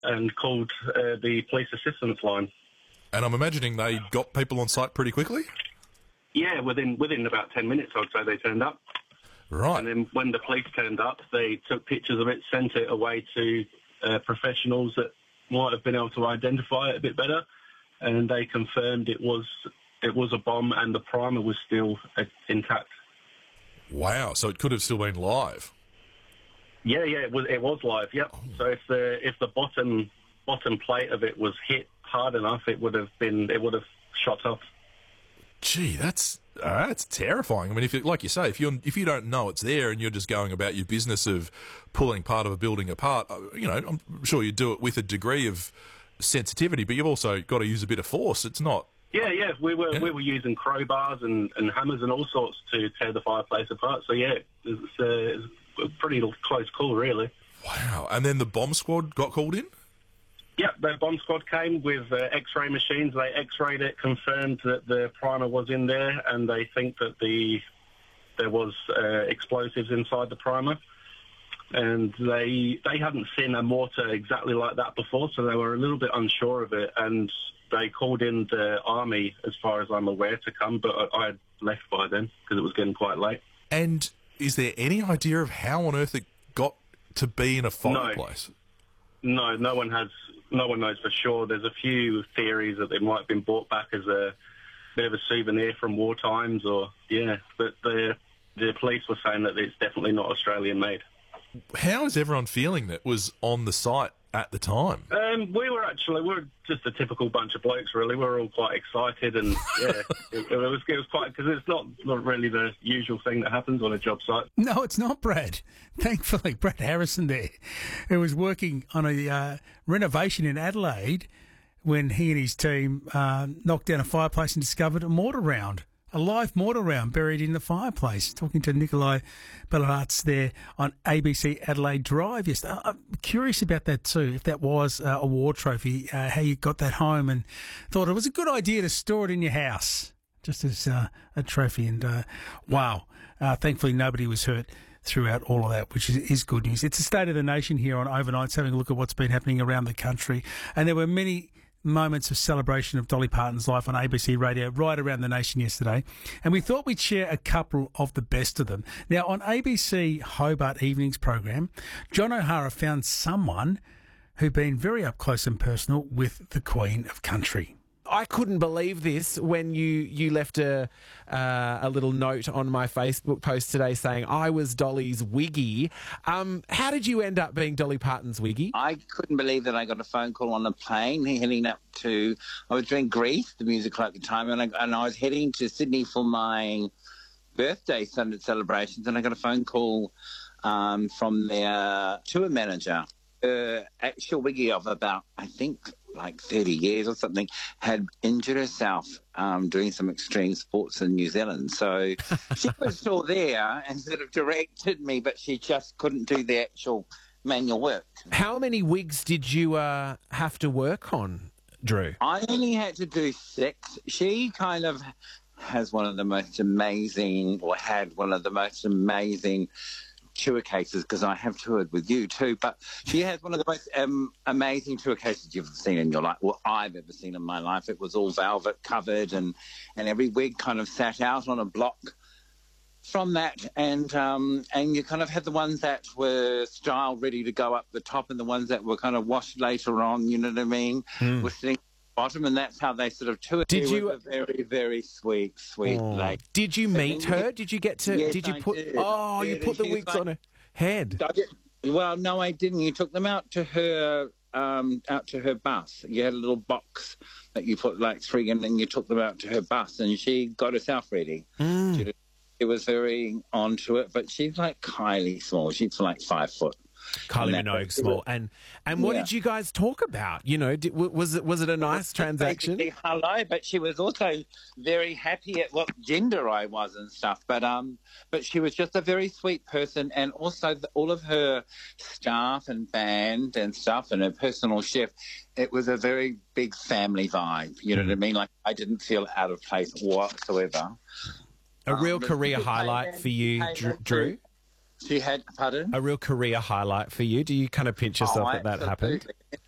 and called the police assistance line. And I'm imagining they got people on site pretty quickly? Yeah, within about 10 minutes, I'd say they turned up. Right. And then when the police turned up, they took pictures of it, sent it away to professionals that might have been able to identify it a bit better, and they confirmed it was a bomb and the primer was still intact. Wow, so it could have still been live. Yeah, it was live. Yep. Oh. So if the bottom plate of it was hit hard enough, it would have shot off. Gee, that's terrifying. I mean, like you say, if you don't know it's there and you're just going about your business of pulling part of a building apart, I'm sure you do it with a degree of sensitivity, but you've also got to use a bit of force. It's not. Yeah. We were using crowbars and hammers and all sorts to tear the fireplace apart. So yeah, it's a pretty close call, really. Wow. And then the bomb squad got called in? Yep, the bomb squad came with X-ray machines. They X-rayed it, confirmed that the primer was in there, and they think that there was explosives inside the primer. And they hadn't seen a mortar exactly like that before, so they were a little bit unsure of it. And they called in the army, as far as I'm aware, to come, but I had left by then because it was getting quite late. And is there any idea of how on earth it got to be in a fireplace? No, no one knows for sure. There's a few theories that it might have been brought back as a bit of a souvenir from war times, but the police were saying that it's definitely not Australian made. How is everyone feeling that was on the site at the time? We're just a typical bunch of blokes, really. We were all quite excited, and it was quite, because it's not really the usual thing that happens on a job site. No, it's not, Brad. Thankfully, Brad Harrison there, who was working on a renovation in Adelaide when he and his team knocked down a fireplace and discovered a live mortar round buried in the fireplace. Talking to Nikolai Belarats there on ABC Adelaide Drive. Yes, I'm curious about that too, if that was a war trophy, how you got that home and thought it was a good idea to store it in your house, just as a trophy. And wow, thankfully nobody was hurt throughout all of that, which is good news. It's the State of the Nation here on Overnights, having a look at what's been happening around the country. And there were many moments of celebration of Dolly Parton's life on ABC Radio right around the nation yesterday, and we thought we'd share a couple of the best of them. Now, on ABC Hobart Evenings program, John O'Hara found someone who'd been very up close and personal with the Queen of Country. I couldn't believe this when you left a little note on my Facebook post today saying I was Dolly's wiggy. How did you end up being Dolly Parton's wiggy? I couldn't believe that I got a phone call on the plane heading up to... I was doing Grease, the musical at the time, and I was heading to Sydney for my birthday Sunday celebrations, and I got a phone call from their tour manager. Actual wiggy of about, I think, like 30 years or something, had injured herself doing some extreme sports in New Zealand. So she was still there and sort of directed me, but she just couldn't do the actual manual work. How many wigs did you have to work on, Drew? I only had to do 6. She kind of has one of the most amazing, or had one of the most amazing tour cases, because I have toured with you too, but she has one of the most amazing tour cases you've ever seen in your life, or I've ever seen in my life. It was all velvet covered, and every wig kind of sat out on a block from that, and you kind of had the ones that were styled ready to go up the top, and the ones that were kind of washed later on, you know what I mean, were sitting bottom, and that's how they sort of toured. Did you? Was a very, very sweet lady. Did you meet her? Did you get to? Yes, did you put? I did. Oh, you put the wigs on her head. Well, no, I didn't. You took them out to her bus. You had a little box that you put like 3 in, and you took them out to her bus, and she got herself ready. She was very onto it, but she's like Kylie small. She's like 5 foot. Kylie Minogue small. And what did you guys talk about? You know, was it a nice transaction? Hello, but she was also very happy at what gender I was and stuff. But she was just a very sweet person, and also all of her staff and band and stuff, and her personal chef. It was a very big family vibe. You know what I mean? Like, I didn't feel out of place whatsoever. A real career highlight for you, Drew? She had, pardon? A real career highlight for you. Do you kind of pinch yourself that happened?